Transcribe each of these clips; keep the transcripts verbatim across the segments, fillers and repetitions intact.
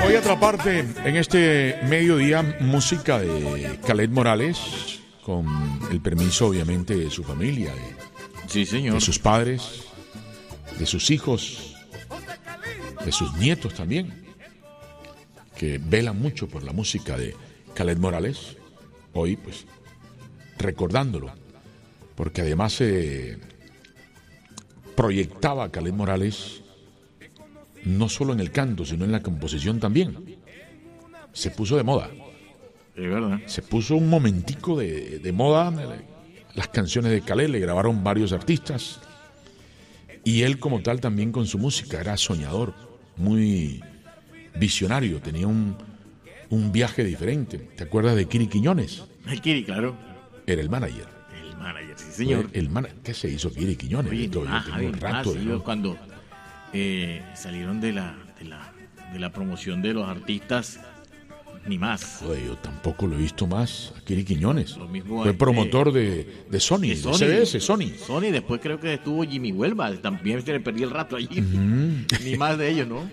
Voy a atraparte en este mediodía música de Kaleth Morales, con el permiso obviamente de su familia, de, sí, señor. de sus padres, de sus hijos, de sus nietos también, que velan mucho por la música de Kaleth Morales. Hoy, pues, recordándolo, porque además se eh, proyectaba a Kaleth Morales no solo en el canto, sino en la composición también. Se puso de moda. Es verdad. Se puso un momentico de, de moda. Las canciones de Kaleth le grabaron varios artistas. Y él como tal también con su música era soñador, muy visionario, tenía un, un viaje diferente. ¿Te acuerdas de Kiri Quiñones? El Kiri, claro. Era el manager. El manager, sí, señor. El, el man- ¿Qué se hizo Kiri Quiñones? Oye, Yo más, tengo Javi, un rato más, de- ellos cuando eh, salieron de la, de la de la promoción de los artistas, ni más. Joder, yo tampoco lo he visto más a Kiri Quiñones. Lo mismo, Fue este, promotor de, de Sony, de de, Sony. C B S, Sony. Sony, después creo que estuvo Jimmy Huelva, también se le perdí el rato allí. Uh-huh. Ni más de ellos, ¿no?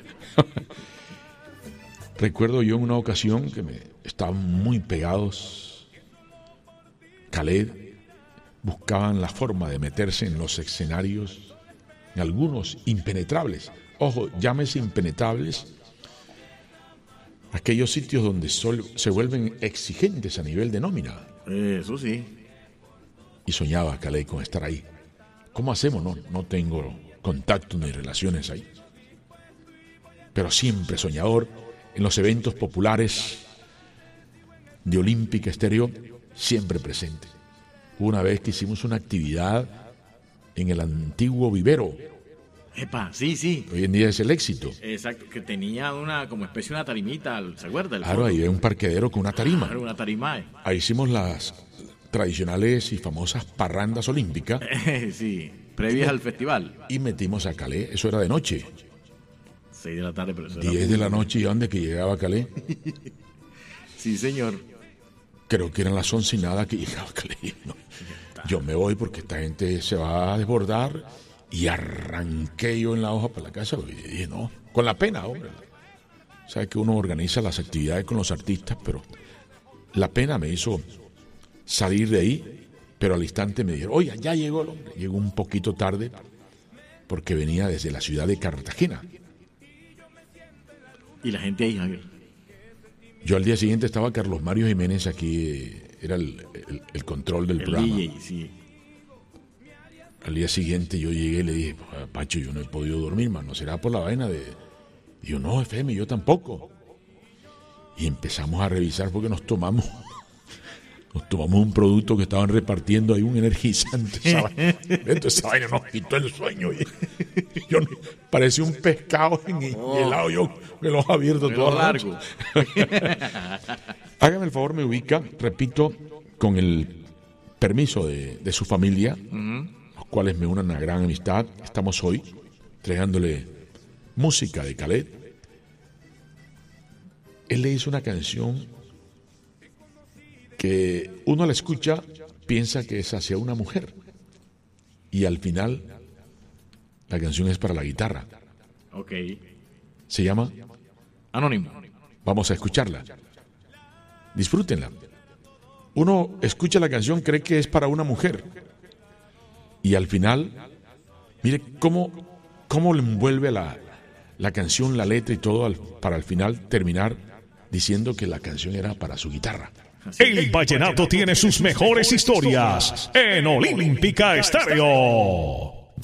Recuerdo yo en una ocasión que me estaban muy pegados. Kaleth buscaban la forma de meterse en los escenarios, en algunos impenetrables. Ojo, llámese impenetrables aquellos sitios donde sol, se vuelven exigentes a nivel de nómina. Eso sí. Y soñaba Kaleth con estar ahí. ¿Cómo hacemos? No, no tengo contacto ni relaciones ahí. Pero siempre soñador en los eventos populares de Olímpica Estéreo, siempre presente. Una vez que hicimos una actividad en el antiguo vivero. Epa, sí, sí. Hoy en día es el Éxito. Exacto, que tenía una como especie de una tarimita, ¿se acuerda? El Claro, fondo. ahí hay un parquedero con una tarima. Claro, una tarima. eh. Ahí hicimos las tradicionales y famosas parrandas olímpicas Sí, previas al festival. y metimos a Kaleth. Eso era de noche. Seis de la tarde, pero eso era diez muy- de la noche, ¿y dónde que llegaba Kaleth? Sí, señor. Creo que eran las once y nada que llegaba Kaleth. No. Yo me voy porque esta gente se va a desbordar y arranqué yo en la hoja para la casa y dije, no, con la pena, hombre. Sabes que uno organiza las actividades con los artistas, pero la pena me hizo salir de ahí, pero al instante me dijeron, oye, ya llegó el hombre. Llegó un poquito tarde porque venía desde la ciudad de Cartagena. Y la gente ahí, Javier. Yo al día siguiente estaba Carlos Mario Jiménez aquí, eh, era el, el- el control del El programa. D J, sí. Al día siguiente yo llegué y le dije, Pacho, yo no he podido dormir, mano, ¿será por la vaina de...? Y yo, no, F M, yo tampoco. Y empezamos a revisar porque nos tomamos nos tomamos un producto que estaban repartiendo ahí, un energizante. Esa vaina, entonces esa vaina nos quitó el sueño. Y yo, parecía un pescado en el Oh. helado, yo me los abierto Pero todo largo. Hágame el favor, me ubica, repito, con el permiso de, de su familia, uh-huh. los cuales me unen a gran amistad. Estamos hoy entregándole música de Kaleth. Él le hizo una canción que uno la escucha, piensa que es hacia una mujer. Y al final, la canción es para la guitarra. Ok. Se llama Anónimo. Vamos a escucharla. Disfrútenla. Uno escucha la canción, cree que es para una mujer. Y al final, mire cómo, cómo le envuelve la, la canción, la letra y todo, al, para al final terminar diciendo que la canción era para su guitarra. El vallenato tiene sus mejores historias en Olímpica Estéreo.